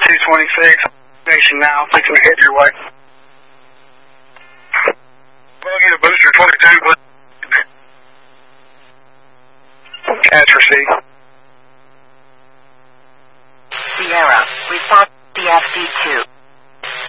226. Nation now. Fixing to head your way. Buggy to booster 22. Catch receipt. Sierra, response BFC2.